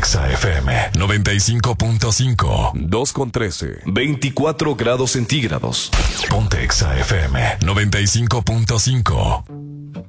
Exa FM 95.5. 2:13. 24 grados centígrados. Ponte Exa FM 95.5.